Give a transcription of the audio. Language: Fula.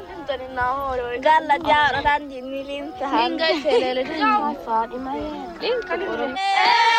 Linton innamoro. Galla diavolo tanti in Linton. Linga se le Linton.